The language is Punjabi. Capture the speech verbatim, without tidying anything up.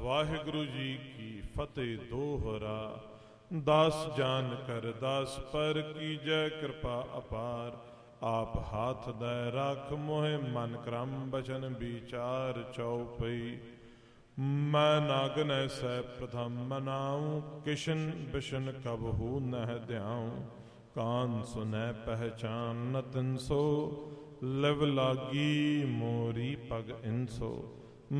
ਵਾਹਿਗੁਰੂ ਜੀ ਕੀ ਫਤਿਹ। ਦੋਹਰਾ ਦਾਸ ਜਾਨ ਕਰ ਦਾਸ ਪਰ ਕੀਜੈ ਕਿਰਪਾ ਅਪਾਰ। ਆਪ ਹਾਥ ਦੈ ਰੱਖ ਮੋਹਿ ਮਨ ਕਰਮ ਬਚਨ ਵਿਚਾਰ ਚਉਪਈ। ਮੈਂ ਨਾਗਨੈ ਸਹਿ ਪ੍ਰਥਮ ਮਨਾਉ ਕਿਸ਼ਨ ਬਿਸ਼ਨ ਕਬਹੂ ਨਹਿ ਧਿਆਉ। ਕਾਨ ਸੁਨੈ ਪਹਿਚਾਨ ਨ ਤਿਨ ਸੋ ਲਿਵ ਲਾਗੀ ਮੋਰੀ ਪਗ ਇਨਸੋ।